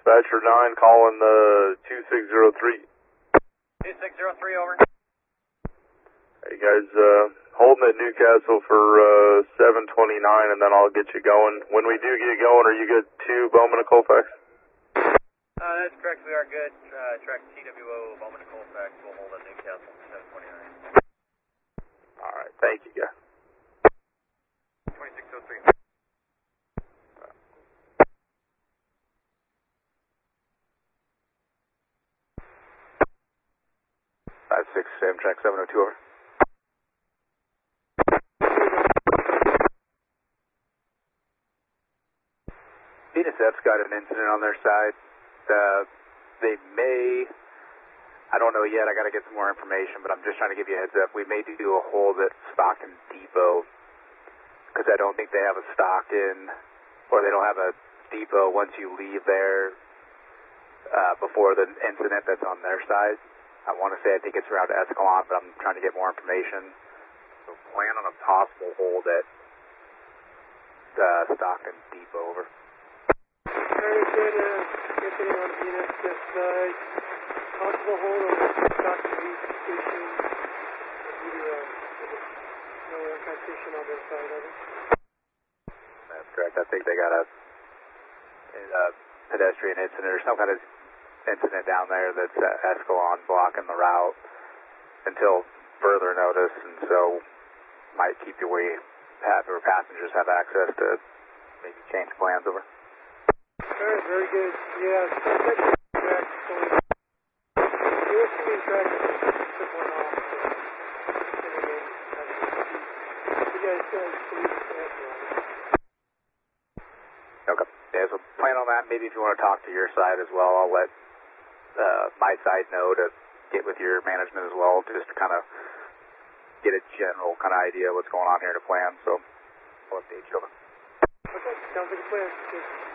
Dispatcher 9 calling the 2603. 2603, over. Hey guys, holding at Newcastle for 729 and then I'll get you going. When we do get going, are you good to Bowman and Colfax? That's correct, we are good. Track TWO, Bowman to Colfax, we'll hold at Newcastle for 729. Alright, thank you guys. 2603. 56, Amtrak 702, over. Venus F's got an incident on their side. They may, I don't know yet, I got to get some more information, but I'm just trying to give you a heads up. We may do a hold at Stockton Depot, because I don't think they have a Stockton, or they don't have a depot once you leave there before the incident that's on their side. I want to say I think it's around Escalon, but I'm trying to get more information. So plan on a possible hold at Stockton Depot, over. Very good, Anthony on Venus this side. Possible hold on Stockton Depot station. No aircraft station on their side of it. That's correct. I think they got a pedestrian incident or some kind of incident down there that's Escalon blocking the route until further notice, and so might keep your way or passengers have access to maybe change plans, over. Alright, very good. Yeah, track going. USC track took one off. You guys believe Okay. Yeah, so plan on that. Maybe if you want to talk to your side as well, I'll let my side know to get with your management as well, just to kind of get a general kind of idea of what's going on here to plan. So I'll update you. Okay, sounds like a plan. Good.